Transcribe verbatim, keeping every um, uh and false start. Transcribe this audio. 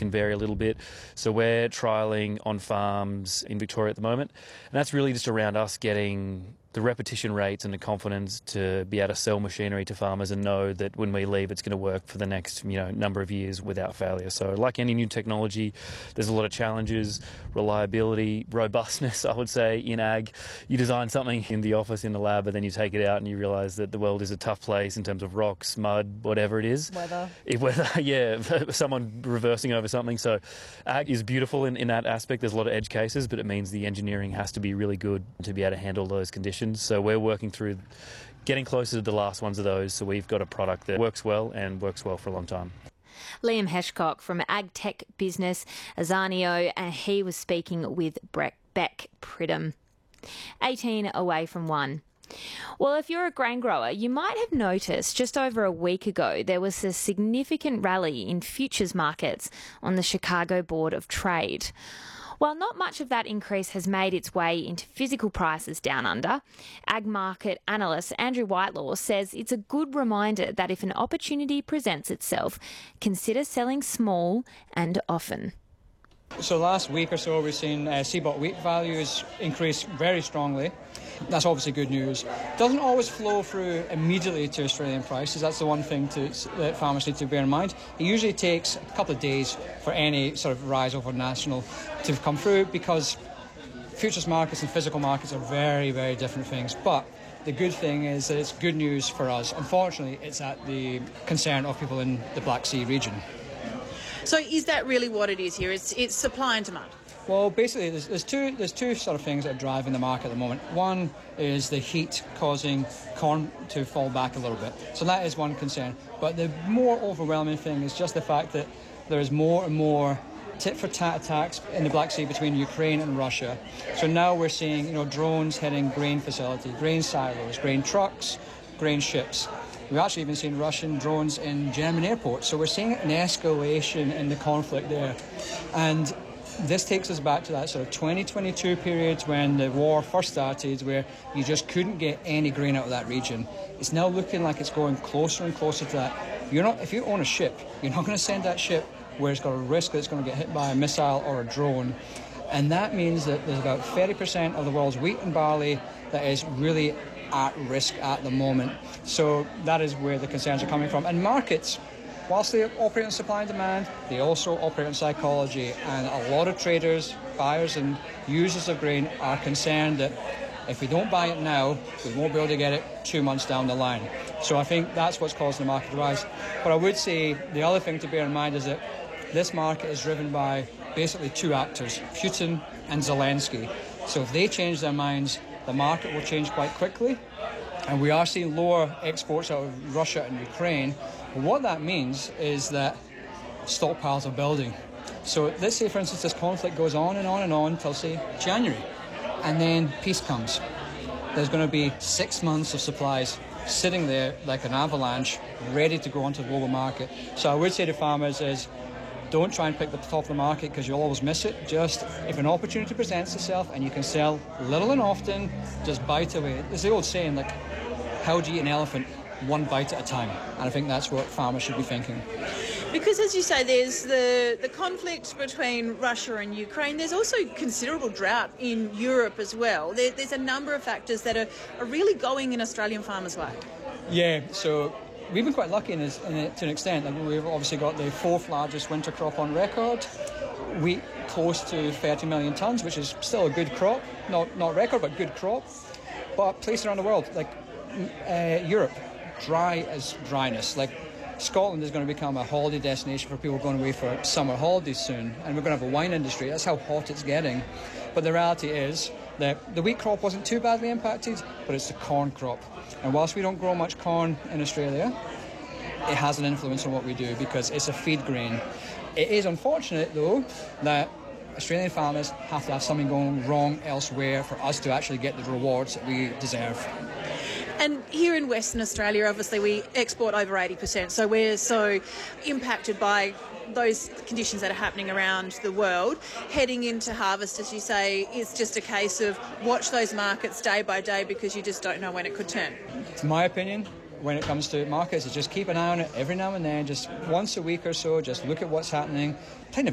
can vary a little bit. So we're trialling on farms in Victoria at the moment, and that's really just around us getting the repetition rates and the confidence to be able to sell machinery to farmers and know that when we leave it's going to work for the next you know number of years without failure. So like any new technology, there's a lot of challenges, reliability, robustness, I would say, in ag. You design something in the office, in the lab, and then you take it out and you realise that the world is a tough place in terms of rocks, mud, whatever it is. Weather. It, weather, yeah, someone reversing over something. So ag is beautiful in, in that aspect. There's a lot of edge cases, but it means the engineering has to be really good to be able to handle those conditions. So we're working through getting closer to the last ones of those, so we've got a product that works well and works well for a long time. Liam Heshcock from ag tech business Azanio, and he was speaking with Beck Pridham. eighteen away from one. Well, if you're a grain grower, you might have noticed just over a week ago there was a significant rally in futures markets on the Chicago Board of Trade. While not much of that increase has made its way into physical prices down under, ag market analyst Andrew Whitelaw says it's a good reminder that if an opportunity presents itself, consider selling small and often. So last week or so we've seen uh, C B O T wheat values increase very strongly. That's obviously good news. Doesn't always flow through immediately to Australian prices. That's the one thing to, that farmers need to bear in mind. It usually takes a couple of days for any sort of rise over national to come through, because futures markets and physical markets are very, very different things. But the good thing is that it's good news for us. Unfortunately, it's at the concern of people in the Black Sea region. So is that really what it is here? It's, it's supply and demand? Well, basically, there's, there's two there's two sort of things that are driving the market at the moment. One is the heat causing corn to fall back a little bit. So that is one concern. But the more overwhelming thing is just the fact that there's more and more tit-for-tat attacks in the Black Sea between Ukraine and Russia. So now we're seeing, you know, drones hitting grain facilities, grain silos, grain trucks, grain ships. We've actually even seen Russian drones in German airports. So we're seeing an escalation in the conflict there. And this takes us back to that sort of twenty twenty-two period when the war first started, where you just couldn't get any grain out of that region. It's now looking like it's going closer and closer to that. You're not, if you own a ship, you're not going to send that ship where it's got a risk that it's going to get hit by a missile or a drone. And that means that there's about thirty percent of the world's wheat and barley that is really at risk at the moment. So that is where the concerns are coming from. And markets, whilst they operate on supply and demand, they also operate on psychology. And a lot of traders, buyers and users of grain are concerned that if we don't buy it now, we won't be able to get it two months down the line. So I think that's what's causing the market to rise. But I would say the other thing to bear in mind is that this market is driven by basically two actors, Putin and Zelensky. So if they change their minds, the market will change quite quickly. And we are seeing lower exports out of Russia and Ukraine. But what that means is that stockpiles are building. So let's say, for instance, this conflict goes on and on and on till, say, January. And then peace comes. There's going to be six months of supplies sitting there like an avalanche, ready to go onto the global market. So I would say to farmers is, don't try and pick the top of the market because you'll always miss it. Just, if an opportunity presents itself and you can sell little and often, just bite away. There's the old saying, like, how do you eat an elephant? One bite at a time. And I think that's what farmers should be thinking. Because, as you say, there's the, the conflict between Russia and Ukraine. There's also considerable drought in Europe as well. There, there's a number of factors that are, are really going in Australian farmers' way. Yeah, so we've been quite lucky in this, in it, to an extent. Like, we've obviously got the fourth largest winter crop on record. Wheat close to thirty million tonnes, which is still a good crop. Not not record, but good crop. But places around the world, like uh, Europe, dry as dryness. Like Scotland is going to become a holiday destination for people going away for summer holidays soon. And we're going to have a wine industry. That's how hot it's getting. But the reality is that the wheat crop wasn't too badly impacted, but it's the corn crop. And whilst we don't grow much corn in Australia, it has an influence on what we do because it's a feed grain. It is unfortunate, though, that Australian farmers have to have something going wrong elsewhere for us to actually get the rewards that we deserve. And here in Western Australia, obviously, we export over eighty percent, so we're so impacted by those conditions that are happening around the world. Heading into harvest, as you say, it's just a case of watch those markets day by day because you just don't know when it could turn. It's my opinion. When it comes to markets, is just keep an eye on it every now and then, just once a week or so, just look at what's happening, kind of